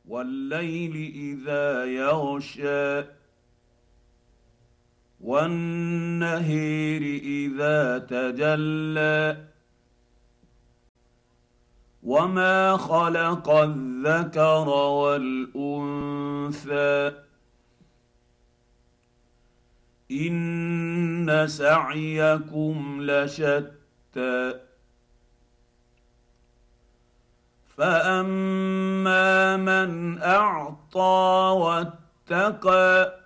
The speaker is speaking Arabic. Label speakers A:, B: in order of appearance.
A: والليل اذا يغشى والنهير اذا تجلى وما خلق الذكر والانثى ان سعيكم لشتى فاما من اعطى واتقى